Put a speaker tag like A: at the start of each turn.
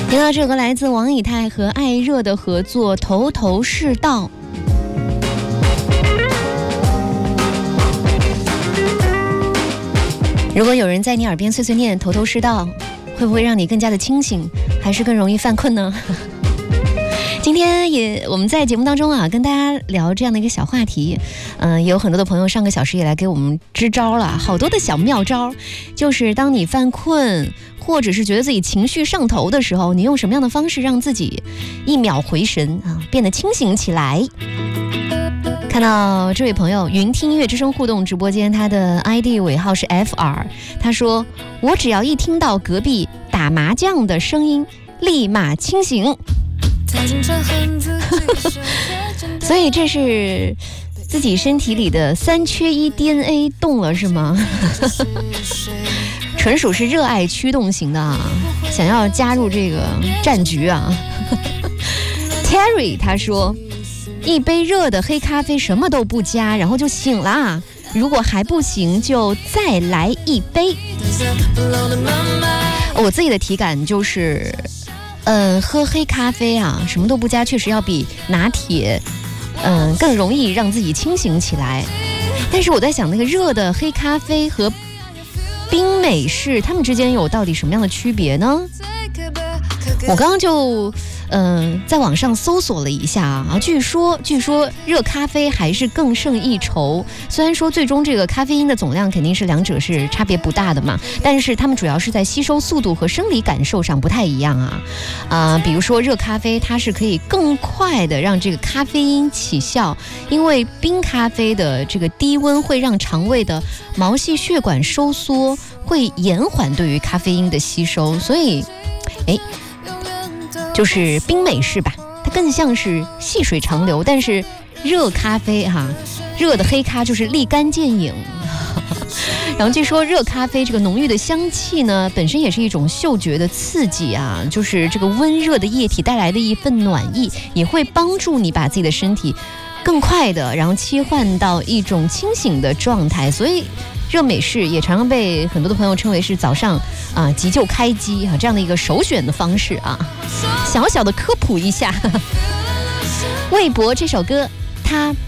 A: 听到这首歌来自王以太和艾热的合作《头头是道》。如果有人在你耳边碎碎念头头是道，会不会让你更加的清醒，还是更容易犯困呢？今天我们在节目当中啊，跟大家聊这样的一个小话题，也有很多的朋友上个小时也来给我们支招了，好多的小妙招，就是当你犯困，或者是觉得自己情绪上头的时候，你用什么样的方式让自己一秒回神啊，变得清醒起来？看到这位朋友云听音乐之声互动直播间，他的 ID 尾号是 FR， 他说我只要一听到隔壁打麻将的声音，立马清醒。所以这是自己身体里的3缺1 DNA 动了是吗？纯属是热爱驱动型的啊，想要加入这个战局啊。Terry 他说一杯热的黑咖啡什么都不加，然后就醒啦，如果还不行就再来一杯。我自己的体感就是喝黑咖啡啊，什么都不加，确实要比拿铁更容易让自己清醒起来。但是我在想，那个热的黑咖啡和冰美式，它们之间有到底什么样的区别呢？我刚刚就在网上搜索了一下啊，据说热咖啡还是更胜一筹。虽然说最终这个咖啡因的总量肯定是两者是差别不大的嘛，但是它们主要是在吸收速度和生理感受上不太一样啊。比如说热咖啡它是可以更快的让这个咖啡因起效，因为冰咖啡的这个低温会让肠胃的毛细血管收缩，会延缓对于咖啡因的吸收，所以就是冰美式吧，它更像是细水长流。但是热咖啡热的黑咖就是立竿见影。然后据说热咖啡这个浓郁的香气呢，本身也是一种嗅觉的刺激啊，就是这个温热的液体带来的一份暖意，也会帮助你把自己的身体更快的然后切换到一种清醒的状态。所以热美式也常常被很多的朋友称为是早上急救开机这样的一个首选的方式啊。小小的科普一下。魏博这首歌它